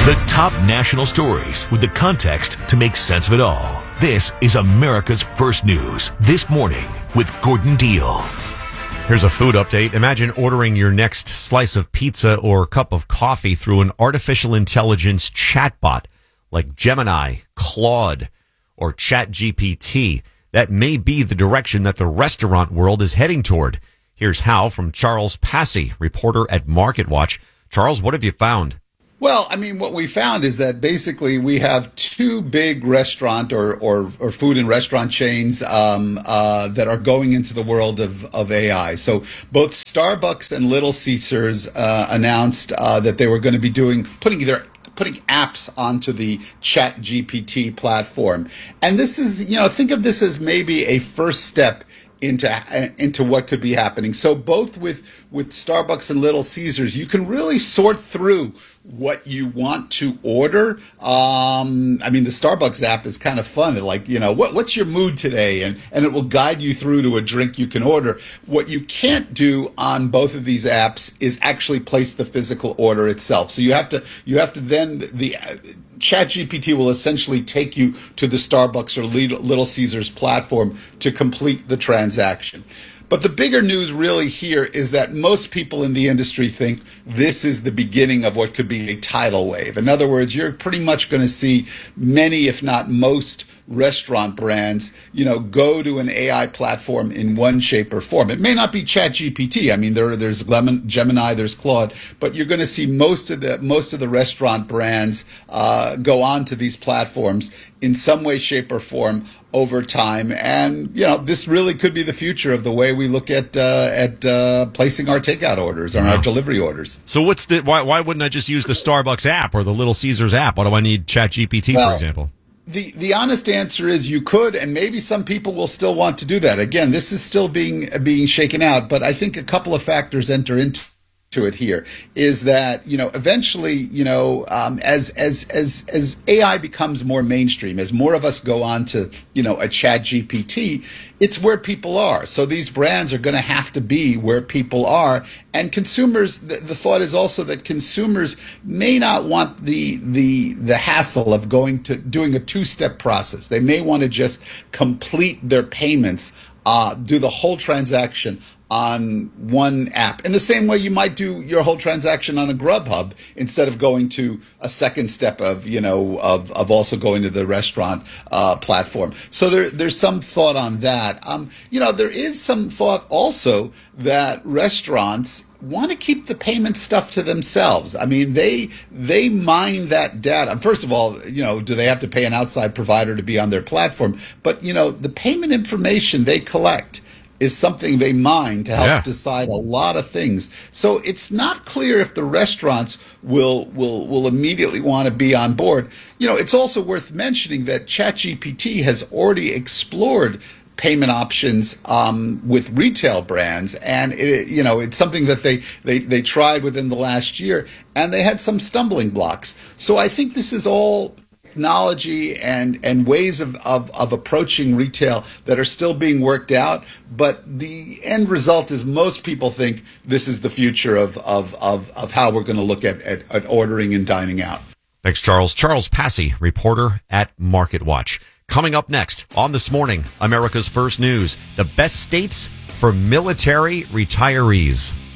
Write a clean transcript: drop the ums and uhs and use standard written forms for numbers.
The top national stories with the context to make sense of it all. This is America's First News This Morning with Gordon Deal. Here's a food update. Imagine ordering your next slice of pizza or cup of coffee through an artificial intelligence chatbot like Gemini, Claude, or ChatGPT. That may be the direction that the restaurant world is heading toward. Here's how from Charles Passy, reporter at MarketWatch. Charles, what have you found? Well, I mean, what we found is that basically we have two big restaurant or food and restaurant chains that are going into the world of AI. So both Starbucks and Little Caesars announced that they were going to be putting apps onto the ChatGPT platform. And this is, think of this as maybe a first step into what could be happening. So both with Starbucks and Little Caesars, you can really sort through what you want to order. I mean, the Starbucks app is kind of fun. Like, what's your mood today? And it will guide you through to a drink you can order. What you can't do on both of these apps is actually place the physical order itself. So you have to then ChatGPT will essentially take you to the Starbucks or Little Caesars platform to complete the transaction. But the bigger news really here is that most people in the industry think this is the beginning of what could be a tidal wave. In other words, you're pretty much going to see many, if not most, restaurant brands, go to an AI platform in one shape or form. It may not be ChatGPT. I mean, there's Gemini, there's Claude, but you're going to see most of the restaurant brands go on to these platforms in some way, shape, or form over time. And this really could be the future of the way we look at placing our takeout orders or our delivery orders. So why wouldn't I just use the Starbucks app or the Little Caesars app? Why do I need ChatGPT, for example? The honest answer is you could, and maybe some people will still want to do that. Again, this is still being shaken out, but I think a couple of factors enter into it here is that eventually as AI becomes more mainstream, as more of us go on to a ChatGPT, it's where people are. So these brands are going to have to be where people are, and consumers. The thought is also that consumers may not want the hassle of doing a two-step process. They may want to just complete their payments, do the whole transaction on one app, in the same way you might do your whole transaction on a Grubhub instead of going to a second step of also going to the restaurant platform. So there's some thought on that. There is some thought also that restaurants want to keep the payment stuff to themselves. I mean, they mine that data. First of all, do they have to pay an outside provider to be on their platform? But the payment information they collect is something they mine to help decide a lot of things. So it's not clear if the restaurants will immediately want to be on board. It's also worth mentioning that ChatGPT has already explored payment options with retail brands, and it's something that they tried within the last year, and they had some stumbling blocks. So I think this is all technology and ways of approaching retail that are still being worked out, but the end result is most people think this is the future of how we're going to look at ordering and dining out. Thanks, Charles. Charles Passy, reporter at MarketWatch. Coming up next on This Morning, America's First News, the best states for military retirees.